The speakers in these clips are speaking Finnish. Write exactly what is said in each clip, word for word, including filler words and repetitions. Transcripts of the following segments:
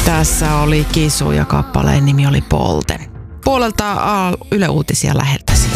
Tässä oli Kisu ja kappaleen nimi oli Polten. Puolelta A Yle Uutisia läheltäsi.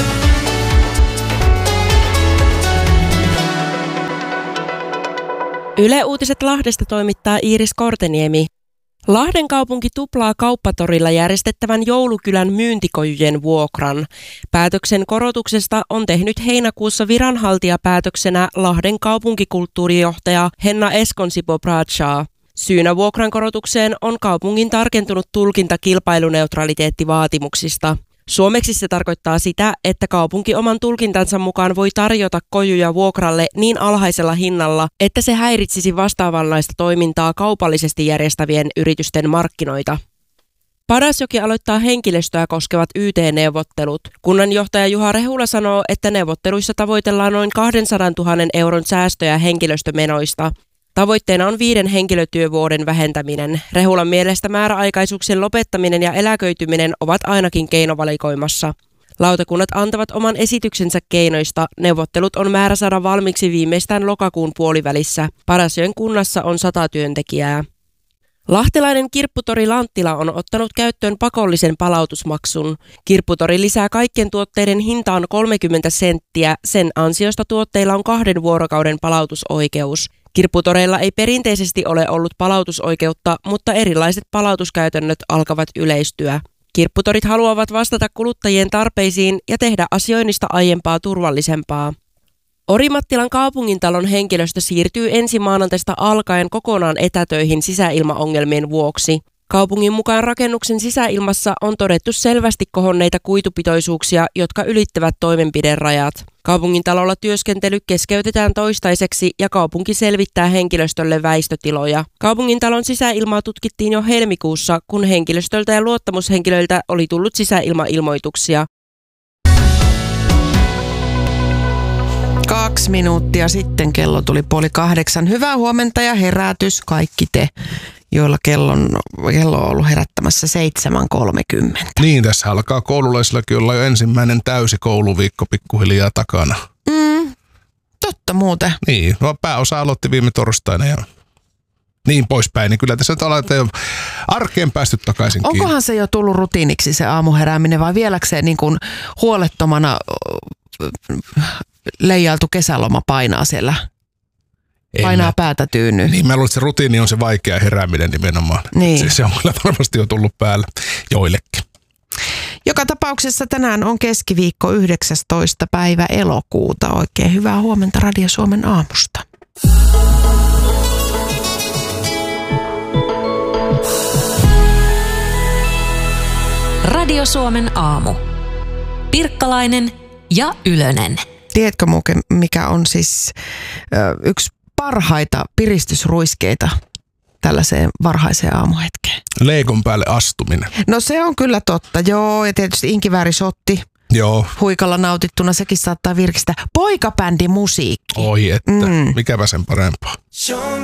Yle Uutiset Lahdesta toimittaa Iiris Korteniemi. Lahden kaupunki tuplaa Kauppatorilla järjestettävän joulukylän myyntikojujen vuokran. Päätöksen korotuksesta on tehnyt heinäkuussa viranhaltijapäätöksenä Lahden kaupunkikulttuurijohtaja Henna Eskonsipo-Bradshaw. Syynä vuokran korotukseen on kaupungin tarkentunut tulkinta kilpailuneutraliteettivaatimuksista. Suomeksi se tarkoittaa sitä, että kaupunki oman tulkintansa mukaan voi tarjota kojuja vuokralle niin alhaisella hinnalla, että se häiritsisi vastaavanlaista toimintaa kaupallisesti järjestävien yritysten markkinoita. Padasjoki aloittaa henkilöstöä koskevat Y T-neuvottelut. Kunnanjohtaja Juha Rehula sanoo, että neuvotteluissa tavoitellaan noin kaksisataatuhatta euron säästöjä henkilöstömenoista. Tavoitteena on viiden henkilötyövuoden vähentäminen. Rehulan mielestä määräaikaisuuksien lopettaminen ja eläköityminen ovat ainakin keinovalikoimassa. Lautakunnat antavat oman esityksensä keinoista. Neuvottelut on määrä saada valmiiksi viimeistään lokakuun puolivälissä. Padasjoen kunnassa on sata työntekijää. Lahtelainen kirpputori Lanttila on ottanut käyttöön pakollisen palautusmaksun. Kirpputori lisää kaikkien tuotteiden hintaan kolmekymmentä senttiä. Sen ansiosta tuotteilla on kahden vuorokauden palautusoikeus. Kirpputoreilla ei perinteisesti ole ollut palautusoikeutta, mutta erilaiset palautuskäytännöt alkavat yleistyä. Kirpputorit haluavat vastata kuluttajien tarpeisiin ja tehdä asioinnista aiempaa turvallisempaa. Orimattilan kaupungintalon henkilöstö siirtyy ensi maanantaista alkaen kokonaan etätöihin sisäilmaongelmien vuoksi. Kaupungin mukaan rakennuksen sisäilmassa on todettu selvästi kohonneita kuitupitoisuuksia, jotka ylittävät toimenpiderajat. Kaupungintalolla työskentely keskeytetään toistaiseksi ja kaupunki selvittää henkilöstölle väistötiloja. Kaupungintalon sisäilmaa tutkittiin jo helmikuussa, kun henkilöstöltä ja luottamushenkilöiltä oli tullut sisäilmailmoituksia. Kaksi minuuttia sitten kello tuli puoli kahdeksan. Hyvää huomenta ja herätys kaikki te, joilla kellon, kello on ollut herättämässä seitsemän kolmekymmentä. Niin, tässä alkaa koululaisillakin olla jo ensimmäinen täysi kouluviikko pikkuhiljaa takana. Mm, totta muuten. Niin, no pääosa aloitti viime torstaina ja niin poispäin. Niin kyllä tässä nyt ollaan jo arkeen päästy takaisin kiinni. Onkohan se jo tullut rutiiniksi se aamuherääminen vai vieläkseen niin kuin huolettomana leijailtu kesäloma painaa siellä? Painaa en päätä tyynnyyn. Niin, mä luulen, että se rutiini on se vaikea herääminen nimenomaan. Niin. Se, se on kyllä varmasti jo tullut päälle joillekin. Joka tapauksessa tänään on keskiviikko yhdeksästoista päivä elokuuta. Oikein hyvää huomenta Radio Suomen aamusta. Radio Suomen aamu. Pirkkalainen ja Ylönen. Tiedätkö muuten, mikä on siis ö, yksi parhaita piristysruiskeita tällaiseen varhaiseen aamuhetkeen? Leikon päälle astuminen. No se on kyllä totta, joo. Ja tietysti inkiväärisotti. Joo. Huikalla nautittuna, sekin saattaa virkistää. Poikabändi musiikki. Oi että, mm. mikäpä sen parempaa.